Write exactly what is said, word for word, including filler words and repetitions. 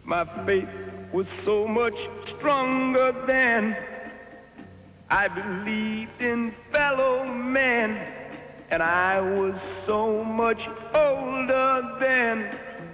My faith was so much stronger then. I believed in fellow men, and I was so much older then.